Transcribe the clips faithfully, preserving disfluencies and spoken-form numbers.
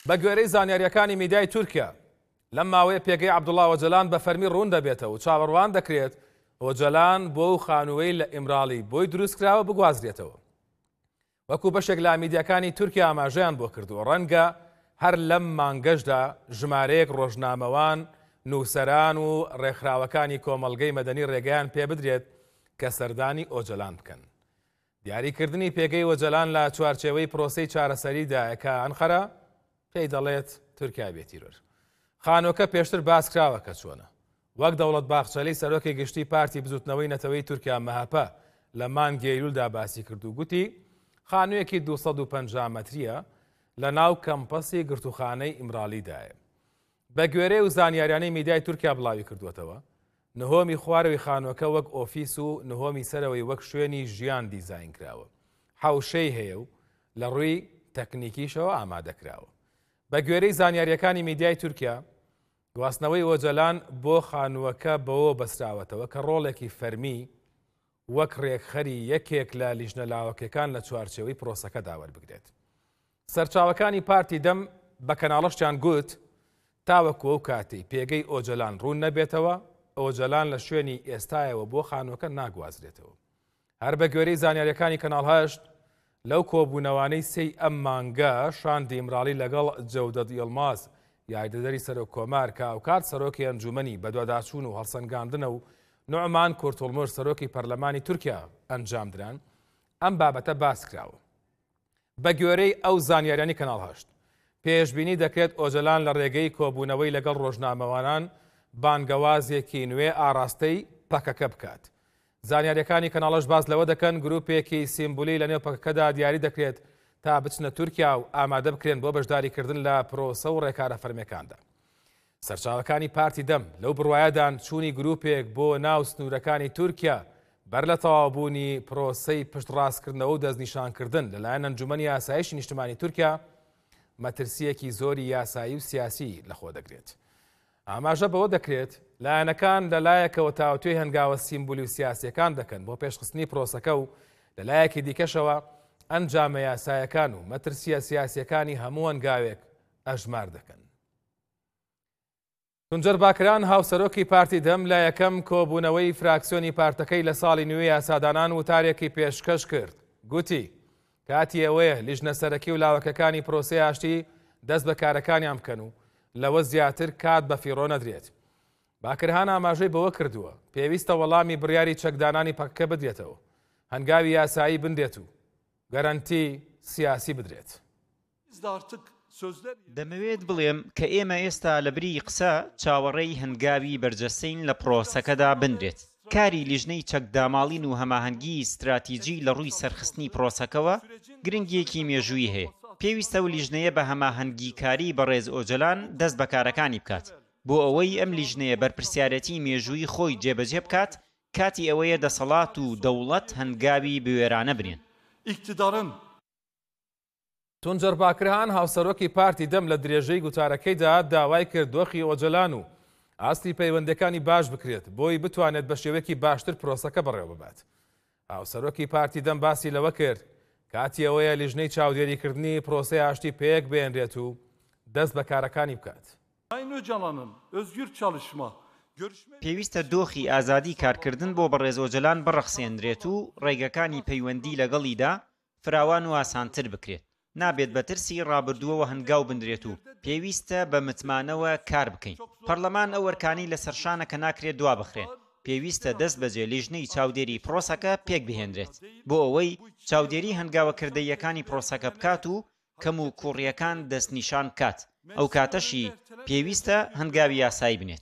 بە گوێرەی زانیاریەکانی میدیای تورکیا لەم ماوەیە پێگەی عەبدوڵڵا ئۆجەلان بە فەرمی ڕوون دەبێتەوە و چاوەڕوان دەکرێت ئۆجەلان بۆ و خانووەی لە ئیمراڵی بۆی دروستکراوە بگوازرێتەوە. وەکو بەشێک لە میدیاکانی تورکیا ئاماژەیان بۆ کردووە ڕەنگە هەر لەم مانگەشدا ژمارەیەک ڕۆژنامەوان، نووسەران و ڕێکخراوەکانی کۆمەڵگەی مەدەنی ڕێگەیان پێ بدرێت کە سەردانی ئۆجەلان بکەن. دیاریکردنی پێگەی ئۆجەلان لە چوارچێوەی پرۆسەی چارەسەریدا کە ئەنقەرە پێی دەڵێت تورکیا بێتیرۆر. خانۆکە پێشتر باس کراوە کە چۆنە. وەک دەوڵەت باخچەلەی سەرۆکی گشتی پارتی بزوتنەوەی نەتەوەی تورکیا مەهاپە لە مانگی ئەیلولدا باسی کرد و گوتی خانوویەکی دووسەد و پەنجا مەتریە لە ناو کەمپەسی گرتوخانەی ئیمراڵیدایە. بە گوێرەی و زانیاریانەی میدیای تورکیا بڵاوی کردوێتەوە نهۆمی خوارەوەی خانۆکە وەک ئۆفیس و نهۆمی سەرەوەی وەک شوێنی ژیان دیزاین کراوە. حەوشەی هەیە و لە ڕووی تەکنیکیشەوە ئامادەکراوە. بە گوێرەی زانیاریەکانی میدیای تورکیا گواستنەوەی ئۆجەلان بۆ خانووەکە بەوە بەستراوەتەوە کە ڕۆڵێکی فەرمی وەک ڕێکخەری یەکێک لە لیژنە لاوەکەکان لە چوارچێوەی پرۆسەکە داوەربگرێت. سەرچاوەکانی پارتی دەم بە کەناڵەشتیان گوت تاوەکو ئەو کاتی پێگەی ئۆجەلان ڕوون نەبێتەوە ئۆجەلان لە شوێنی ئێستایەوە بۆ خانووەکە ناگوازرێتەوە. هەر بە گوێرەی زانیاریەکانی کەناڵ هەشت لەو کۆبوونەوانەی سەی ئەم مانگە شاندی ئیمراڵی لەگەڵ جەودەت یڵماز یاریدەدەری سەرۆک کۆمار کە ئەوکات سەرۆکی ئەنجومەنی بەدواداچوون و هەڵسەنگاندنە و نوعمان کورتوڵمور سەرۆکی پەرلەمانی تورکیا ئەنجامدران ئەم بابەتە باس کراوە. بە گوێرەی ئەو زانیاریانی کەناڵ هەشت پێشبینی دەکرێت ئۆجەلان لە ڕێگەی کۆبوونەوەی لەگەڵ ڕۆژنامەوانان بانگەوازێکی نوێ ئاراستەی پەکەکە بکات. زانیاریەکانی کەناڵەش باز لەوە دەکەن گروپێکی سیمبولی لە نێو پەکەکەدا دیاری دەکرێت تا بچنە تورکیا و ئامادە بکرێن بۆ بەشداریکردن لە پرۆسە و ڕێکارە فەرمیەکاندا. سەرچاوەکانی پارتی دەم لەو بڕوایەدان چوونی گروپێک بۆ ناو سنوورەکانی تورکیا بەر لە تەواوبوونی پرۆسەی پشتڕاستکردنەوە و دەستنیشانکردن لەلایەن ئەنجومەنی یاسایشی نیشتمانی تورکیا مەترسیەکی زۆری یاسایی و سیاسی لەخۆ دەگرێت. ئاماژە بەوە دەکرێت لایەنەکان لەلایەکەوە تاوتوێی هەنگاوە سیمبولی و سیاسیەکان دەکەن بۆ پێشخستنی پرۆسەکە و لەلایەکی دیکەشەوە ئەنجامە یاسایەکان و مەترسیە سیاسیەکانی هەموو هەنگاوێک ئەژمار دەکەن. تونجەر باکران هاوسەرۆکی پارتی دەم لە یەکەم کۆبوونەوەی فراکسیۆنی پارتەکەی لە ساڵی نوێی یاسادانان وتارێکی پێشکەش کرد. گوتی کاتی ئەوەیە لیژنە سەرەکی و لاوەکەکانی پرۆسەی ئاشتی دەست بە کارەکانیان بکەن و لەوە زیاتر کات بە فیڕۆ نەدرێت. باکرهان ئاماژەی بەوە کردووە پێویستە وەڵامی بڕیاری چەکدانانی پەکەکە بدرێتەوە، هەنگاوی یاسایی بندێت و گەرانتی سیاسی بدرێت. دەمەوێت بڵێم کە ئێمە ئێستا لە بری قسە چاوەڕێی هەنگاوی بەرجەستین لە پرۆسەکەدا بندرێت. کاری لیژنەی چەکداماڵین و هەماهەنگی استراتیجی لە ڕووی سەرخستنی پرۆسەکەەوە گرنگیەکی مێژووی هەیە. پێویستە و لیژنەیە بە هەماهەنگیکاری بەڕێز ئۆجەلان دەست بەکارەکانی بکات بۆ ئەوەی ئەم لیژنەیە بەرپرسیارەتی مێژووی خۆی جێبەجێ بکات کاتی ئەوەیە دەسەڵات و دەوڵەت هەنگاوی بوێرانە برێن. تونجەر باکرهان هاوسەرۆکی پارتی دەم لە درێژەی گوتارەکەیدا داوای کرد دۆخی ئۆجەلان و ئاستی پەیوەندەکانی باش بکرێت بۆی بتوانێت بە شێوەیەکی باشتر پرۆسەکە بەڕێوە ببات. هاوسەرۆکی پارتی دەم باسی لەوە کرد کاتی ئەوەیە لیژنەی چاودێریکردنی پرۆسەی ئاشتی پێک بێنرێت و دەست بە کارەکانی بکات. پێویستە دۆخی ئازادی کارکردن بۆ بەڕێز ئۆجەلان بڕەخسێنرێت و ڕێگەکانی پەیوەندی لەگەڵیدا فراوان و ئاسانتر بکرێت. نابێت بە ترسی ڕابردووەوە هەنگاو بندرێت و پێویستە بە متمانەوە کار بکەین. پەرلەمان ئەو وەرکانی لە سەرشانەکە ناکرێت دوا بخرێن. پێویستە دەست بەجێ لیژنەی چاودێری پرۆسەکە پێک بهێنرێت بۆ ئەوەی چاودێری هەنگاوەکردەیەکانی پرۆسەکە بکات و کەم و کوڕیەکان دەستنیشان بکات. ئەو کاتەشی پێویستە هەنگاوی یاسایی بنێت.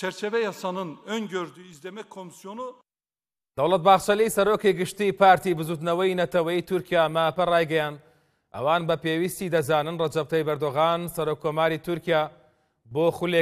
دەوڵەت باخچەلەی سەرۆکی گشتی پارتی بزوتنەوەی نەتەوەی تورکیا ماپە ڕایگەیان ئەوان بە پێویستی دەزانن ڕەجەب تەیب ئەردۆغان سەرۆککۆماری تورکیا بۆ خولێک